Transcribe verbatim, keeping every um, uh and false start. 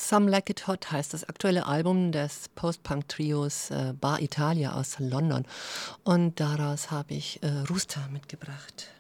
Some Like It Hot heißt das aktuelle Album des Post-Punk-Trios äh, Bar Italia aus London. Und daraus habe ich äh, Rooster mitgebracht.